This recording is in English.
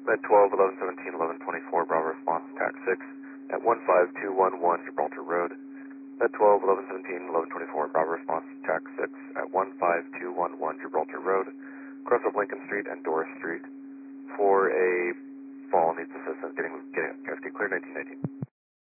Med 12, 1117, 1124, Bravo response, TAC 6 at 15211 Gibraltar Road. Med 12, 1117, 1124, Bravo response, TAC 6 at 15211 Gibraltar Road, cross of Lincoln Street and Doris Street. For a fall, needs assistance getting cleared 1919.